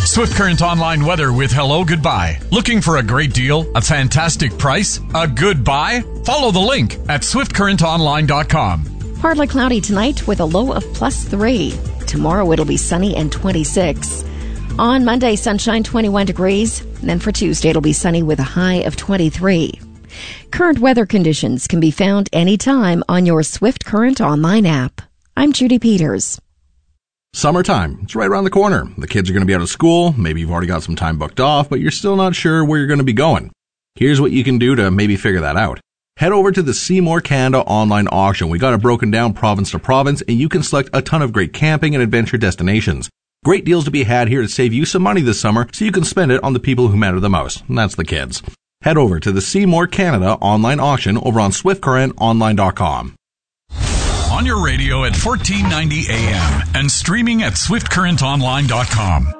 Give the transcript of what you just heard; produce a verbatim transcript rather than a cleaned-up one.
Swift Current Online weather with hello goodbye. Looking for a great deal, a fantastic price, a good buy? Follow the link at swift current online dot com. Partly cloudy tonight with a low of plus three. Tomorrow it'll be sunny and twenty-six. On Monday, sunshine, twenty-one degrees. And then for Tuesday, it'll be sunny with a high of twenty-three. Current weather conditions can be found anytime on your Swift Current Online app. I'm Judy Peters. Summertime. It's right around the corner. The kids are going to be out of school. Maybe you've already got some time booked off, but you're still not sure where you're going to be going. Here's what you can do to maybe figure that out. Head over to the Seymour Canada online auction. We got it broken down province to province, and you can select a ton of great camping and adventure destinations. Great deals to be had here to save you some money this summer so you can spend it on the people who matter the most, and that's the kids. Head over to the Seymour Canada online auction over on swift current online dot com. On your radio at fourteen ninety A M and streaming at swift current online dot com.